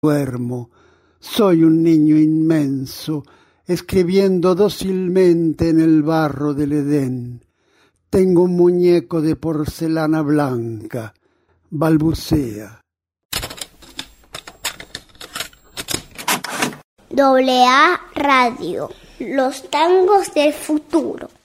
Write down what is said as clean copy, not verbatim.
duermo. Soy un niño inmenso, escribiendo dócilmente en el barro del Edén. Tengo un muñeco de porcelana blanca. Balbucea. AA Radio, los tangos del futuro.